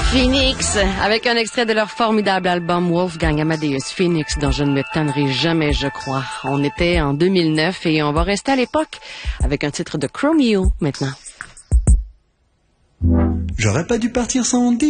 Phoenix, avec un extrait de leur formidable album Wolfgang Amadeus Phoenix, dont je ne me tannerai jamais, je crois. On était en 2009 et on va rester à l'époque avec un titre de Chromeo maintenant. J'aurais pas dû partir sans dire.